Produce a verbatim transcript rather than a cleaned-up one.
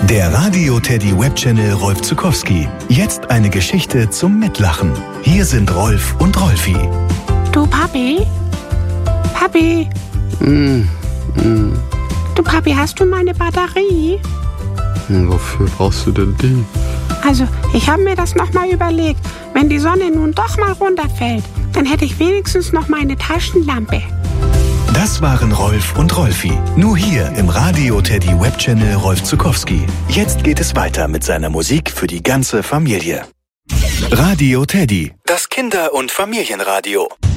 Der Radio Teddy Webchannel Rolf Zuckowski. Jetzt eine Geschichte zum Mitlachen. Hier sind Rolf und Rolfi. Du Papi? Papi? Mm, mm. Du Papi, hast du meine Batterie? Wofür brauchst du denn die? Also, ich habe mir das nochmal überlegt. Wenn die Sonne nun doch mal runterfällt, dann hätte ich wenigstens noch meine Taschenlampe. Das waren Rolf und Rolfi. Nur hier im Radio Teddy Webchannel Rolf Zuckowski. Jetzt geht es weiter mit seiner Musik für die ganze Familie. Radio Teddy, das Kinder- und Familienradio.